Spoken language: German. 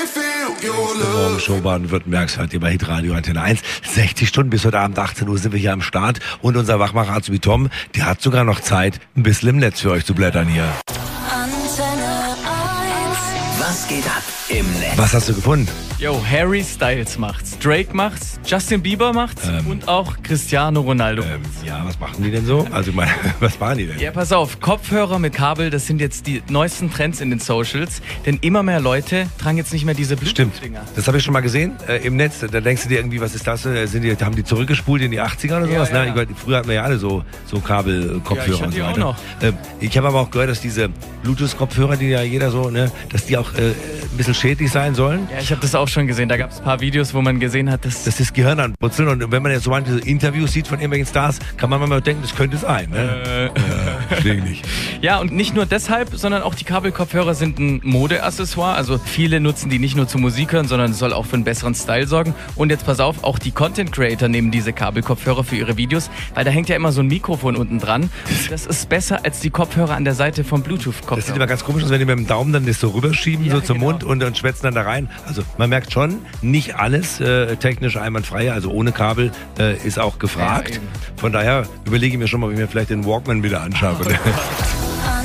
Morgen Show Baden-Württembergs hört ihr bei Hitradio Antenne 1. 60 Stunden bis heute Abend 18 Uhr sind wir hier am Start. Und unser Wachmacher Azubi Tom, der hat sogar noch Zeit, ein bisschen im Netz für euch zu blättern hier. Antenne 1. Was geht ab im Netz? Was hast du gefunden? Yo, Harry Styles macht's, Drake macht's, Justin Bieber macht's und auch Cristiano Ronaldo. Ja, was machen die denn so? Also ich meine, was machen die denn? Ja, pass auf, Kopfhörer mit Kabel, das sind jetzt die neuesten Trends in den Socials, denn immer mehr Leute tragen jetzt nicht mehr diese Stimmt, Bluetooth-Dinger. das habe ich schon mal gesehen im Netz. Da denkst du dir irgendwie, was ist das? Haben die zurückgespult in die 80er oder sowas? Ja, Ne? ja. Früher hatten wir ja alle so Kabelkopfhörer Ja, und ich so hatte die weiter. auch Ich habe aber auch gehört, dass diese Bluetooth-Kopfhörer, die ja jeder so, ne, dass die auch ein bisschen schädlich sein sollen. Ja, ich habe das auch schon gesehen, da gab es ein paar Videos, wo man gesehen hat, dass Dass das Gehirn anputzeln, und wenn man jetzt so manche Interviews sieht von irgendwelchen Stars, kann man manchmal denken, das könnte sein. Ne? Verstehe ich nicht. Ja, und nicht nur deshalb, sondern auch die Kabelkopfhörer sind ein Modeaccessoire. Also viele nutzen die nicht nur zum Musik hören, sondern es soll auch für einen besseren Style sorgen. Und jetzt pass auf, auch die Content Creator nehmen diese Kabelkopfhörer für ihre Videos, weil da hängt ja immer so ein Mikrofon unten dran. Das ist besser als die Kopfhörer an der Seite vom Das sieht Bluetooth-Kopfhörer. immer ganz komisch aus, wenn die mit dem Daumen dann das so rüberschieben, Ja, so zum genau. Mund und schwätzen dann da rein. Also man merkt schon, nicht alles technisch einwandfrei, also ohne Kabel ist auch gefragt. Ja, eben. Von daher überlege ich mir schon mal, ob ich mir vielleicht den Walkman wieder anschaffe.